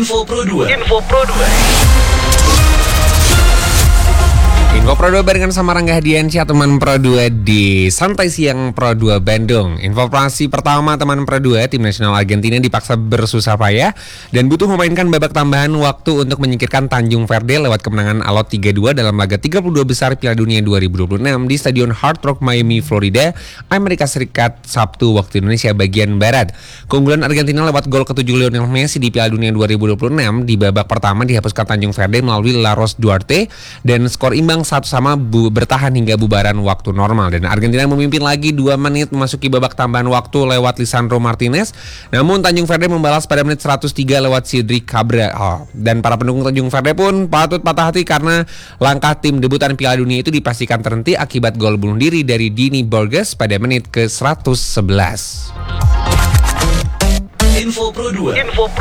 Info Pro 2. Info Pro 2 barengan sama Rangga Hadiansyah, teman Pro 2 di Santai Siang Pro 2 Bandung. Informasi pertama, teman Pro 2, tim nasional Argentina dipaksa bersusah payah dan butuh memainkan babak tambahan waktu untuk menyingkirkan Tanjung Verde lewat kemenangan alot 3-2 dalam laga 32 besar Piala Dunia 2026 di Stadion Hard Rock Miami, Florida, Amerika Serikat, Sabtu waktu Indonesia bagian Barat. Keunggulan Argentina lewat gol ke-7 Lionel Messi di Piala Dunia 2026 di babak pertama dihapuskan Tanjung Verde melalui Laros Duarte dan skor imbang 1-1 bertahan hingga bubaran waktu normal, dan Argentina memimpin lagi 2 menit memasuki babak tambahan waktu lewat Lisandro Martinez. Namun Tanjung Verde membalas pada menit 103 lewat Cedric Cabral, dan para pendukung Tanjung Verde pun patut patah hati karena langkah tim debutan Piala Dunia itu dipastikan terhenti akibat gol bunuh diri dari Dini Borges pada menit ke-111. Info Pro 2.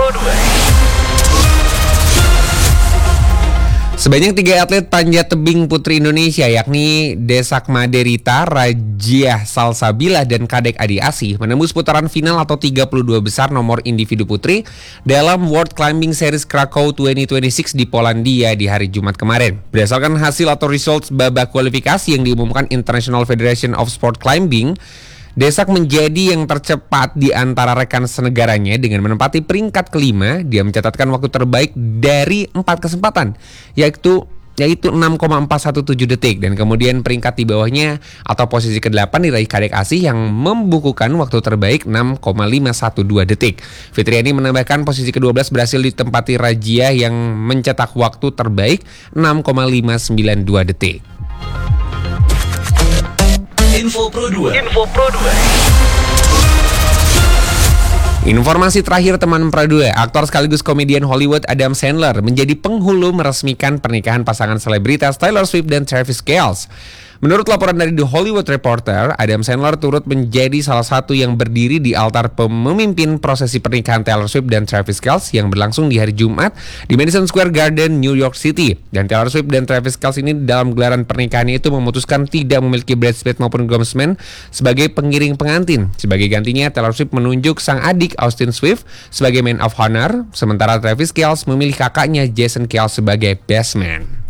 Sebanyak 3 atlet panjat tebing putri Indonesia, yakni Desakma Derita, Rajiah Salsabila, dan Kadek Adi Asih menembus putaran final atau 32 besar nomor individu putri dalam World Climbing Series Krakow 2026 di Polandia di hari Jumat kemarin. Berdasarkan hasil atau results babak kualifikasi yang diumumkan International Federation of Sport Climbing, Desak menjadi yang tercepat di antara rekan senegaranya dengan menempati peringkat kelima. Dia mencatatkan waktu terbaik dari 4 kesempatan, yaitu 6,417 detik, dan kemudian peringkat di bawahnya atau posisi ke-8 diraih Kadek Asih yang membukukan waktu terbaik 6,512 detik. Fitriani menambahkan posisi ke-12 berhasil ditempati Rajia yang mencetak waktu terbaik 6,592 detik. Info Pro 2. Informasi terakhir, teman Pro 2, aktor sekaligus komedian Hollywood Adam Sandler menjadi penghulu meresmikan pernikahan pasangan selebritas Taylor Swift dan Travis Kelce. Menurut laporan dari The Hollywood Reporter, Adam Sandler turut menjadi salah satu yang berdiri di altar memimpin prosesi pernikahan Taylor Swift dan Travis Kelce yang berlangsung di hari Jumat di Madison Square Garden, New York City. Dan Taylor Swift dan Travis Kelce ini dalam gelaran pernikahannya itu memutuskan tidak memiliki bridesmaid maupun groomsmen sebagai pengiring pengantin. Sebagai gantinya, Taylor Swift menunjuk sang adik Austin Swift sebagai man of honor, sementara Travis Kelce memilih kakaknya Jason Kelce sebagai best man.